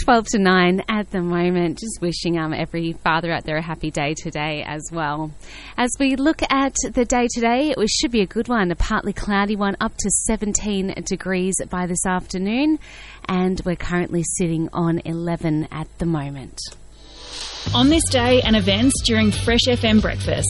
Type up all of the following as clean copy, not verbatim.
12 to 9 at the moment. Just wishing every father out there a happy day today as well. As we look at the day today, it should be a good one, a partly cloudy one, up to 17 degrees by this afternoon, and we're currently sitting on 11 at the moment. On this day and events during Fresh FM Breakfast.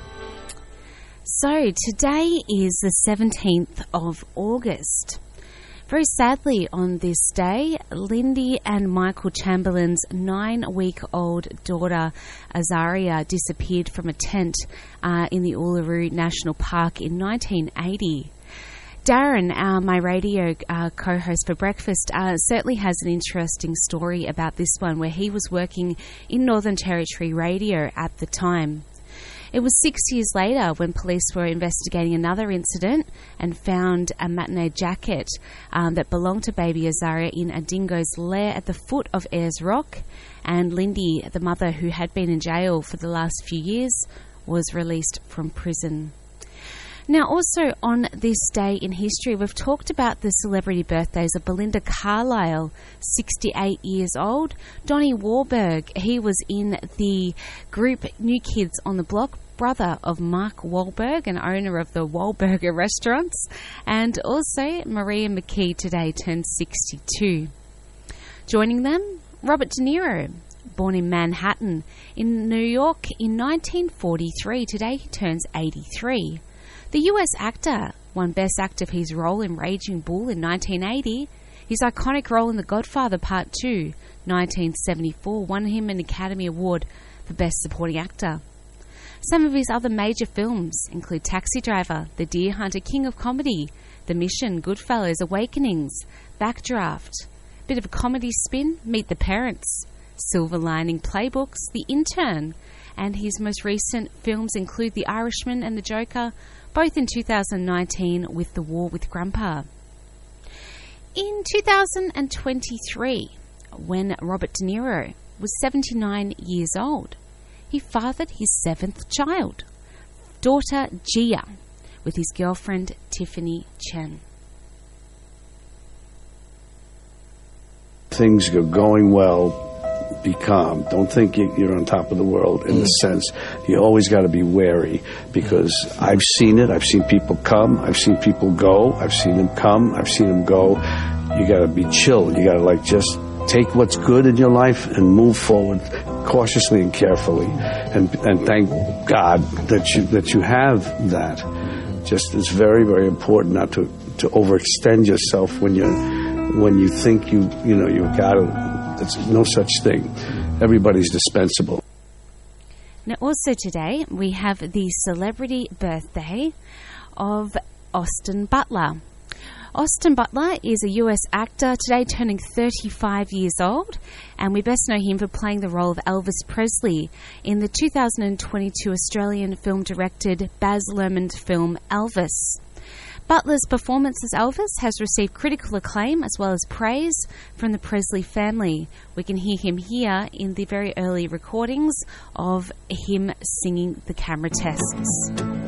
So today is the 17th of August. Very sadly on this day, Lindy and Michael Chamberlain's 9-week-old daughter Azaria disappeared from a tent in the Uluru National Park in 1980. Darren, my radio co-host for breakfast, certainly has an interesting story about this one, where he was working in Northern Territory Radio at the time. It was 6 years later when police were investigating another incident and found a matinee jacket that belonged to baby Azaria in a dingo's lair at the foot of Ayers Rock, and Lindy, the mother who had been in jail for the last few years, was released from prison. Now, also on this day in history, we've talked about the celebrity birthdays of Belinda Carlisle, 68 years old. Donnie Wahlberg, he was in the group New Kids on the Block, brother of Mark Wahlberg, and owner of the Wahlburger restaurants. And also Maria McKee today turned 62. Joining them, Robert De Niro, born in Manhattan, in New York in 1943. Today he turns 83. The US actor won Best Actor for his role in Raging Bull in 1980. His iconic role in The Godfather Part 2, 1974, won him an Academy Award for Best Supporting Actor. Some of his other major films include Taxi Driver, The Deer Hunter, King of Comedy, The Mission, Goodfellas, Awakenings, Backdraft, bit of a comedy spin, Meet the Parents, Silver Lining Playbooks, The Intern, and his most recent films include The Irishman and The Joker, both in 2019 with The War with Grandpa. In 2023, when Robert De Niro was 79 years old, he fathered his 7th child, daughter Gia, with his girlfriend Tiffany Chen. Things are going well. Be calm. Don't think you're on top of the world in the sense. You always got to be wary, because I've seen it. I've seen people come. I've seen people go. I've seen them come. I've seen them go. You got to be chill. You got to just take what's good in your life and move forward cautiously and carefully. And thank God that you have that. Just it's very, very important not to overextend yourself when you think you've got to. There's no such thing. Everybody's dispensable. Now, also today, we have the celebrity birthday of Austin Butler. Austin Butler is a US actor, today turning 35 years old, and we best know him for playing the role of Elvis Presley in the 2022 Australian film-directed Baz Luhrmann film Elvis. Butler's performance as Elvis has received critical acclaim as well as praise from the Presley family. We can hear him here in the very early recordings of him singing The Camera Tests.